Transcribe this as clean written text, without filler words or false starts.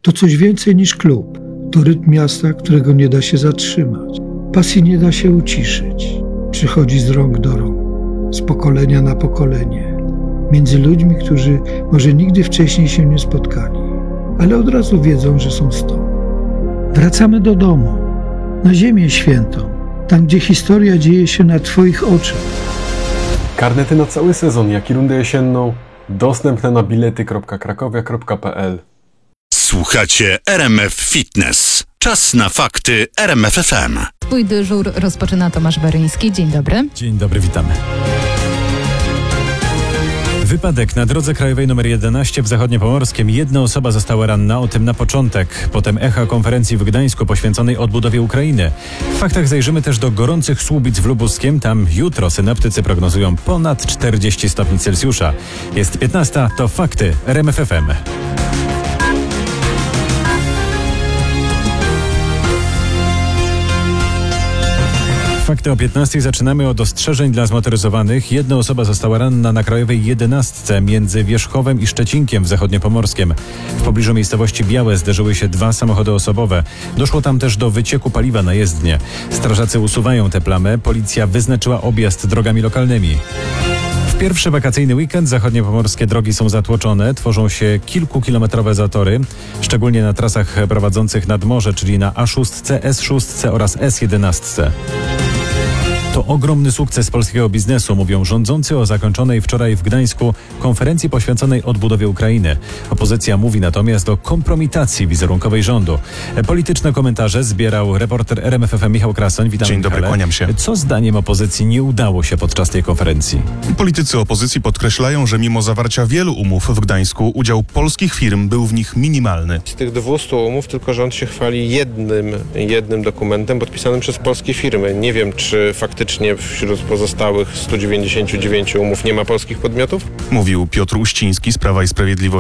To coś więcej niż klub. To rytm miasta, którego nie da się zatrzymać. Pasji nie da się uciszyć. Przychodzi z rąk do rąk, z pokolenia na pokolenie. Między ludźmi, którzy może nigdy wcześniej się nie spotkali, ale od razu wiedzą, że są stąd. Wracamy do domu, na ziemię świętą, tam gdzie historia dzieje się na Twoich oczach. Karnety na cały sezon, jak i rundę jesienną, dostępne na bilety.krakowia.pl. Słuchacie RMF Fitness. Czas na fakty RMF FM. Twój dyżur rozpoczyna Tomasz Baryński. Dzień dobry. Dzień dobry, witamy. Wypadek na drodze krajowej nr 11 w Zachodniopomorskiem. Jedna osoba została ranna, o tym na początek. Potem echa konferencji w Gdańsku poświęconej odbudowie Ukrainy. W faktach zajrzymy też do gorących Słubic w Lubuskiem. Tam jutro synoptycy prognozują ponad 40 stopni Celsjusza. Jest 15, to fakty RMF FM. Fakty o 15 zaczynamy od ostrzeżeń dla zmotoryzowanych. Jedna osoba została ranna na krajowej 11 między Wierzchowem i Szczecinkiem w Zachodniopomorskiem. W pobliżu miejscowości Białe zderzyły się dwa samochody osobowe. Doszło tam też do wycieku paliwa na jezdnię. Strażacy usuwają tę plamę. Policja wyznaczyła objazd drogami lokalnymi. W pierwszy wakacyjny weekend zachodniopomorskie drogi są zatłoczone, tworzą się kilkukilometrowe zatory, szczególnie na trasach prowadzących nad morze, czyli na A6, S6 oraz S11. To ogromny sukces polskiego biznesu, mówią rządzący o zakończonej wczoraj w Gdańsku konferencji poświęconej odbudowie Ukrainy. Opozycja mówi natomiast o kompromitacji wizerunkowej rządu. Polityczne komentarze zbierał reporter RMF FM Michał Krasoń. Witam. Dzień dobry, kłaniam się. Co zdaniem opozycji nie udało się podczas tej konferencji? Politycy opozycji podkreślają, że mimo zawarcia wielu umów w Gdańsku, udział polskich firm był w nich minimalny. Z tych 200 umów tylko rząd się chwali jednym dokumentem podpisanym przez polskie firmy. Nie wiem, czy faktycznie wśród pozostałych 199 umów nie ma polskich podmiotów? Mówił Piotr Uściński z Prawa i Sprawiedliwości.